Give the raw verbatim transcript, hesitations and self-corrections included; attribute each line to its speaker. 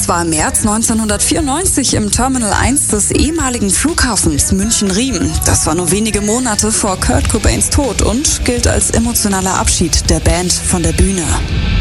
Speaker 1: Das war im März neunzehnhundertvierundneunzig im Terminal eins des ehemaligen Flughafens München-Riem. Das war nur wenige Monate vor Kurt Cobains Tod und gilt als emotionaler Abschied der Band von der Bühne.